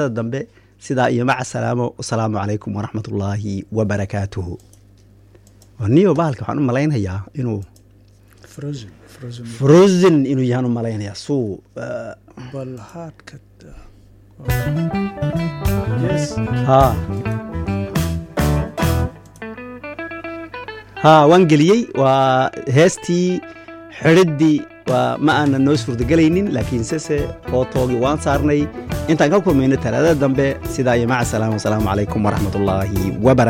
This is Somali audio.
dambe sidaa iyo maca salaamo wasalaamu calaykum waraxmatullaahi wabarakaatuhu. niyo bahalka waxaan u malaynayaa inuu frozen inuu yahaan u malaynayaa suu balhaadka waan geliyey. waa heestii xidhiddii waa ma aanan noo suurtagelaynin laakiin sese ootoogii waan saarnay. intaan ka kulmayno talaadada dambe sidaa iyo maca salaam wasalaamu calaykum waraxmatullaahi wabarakatu.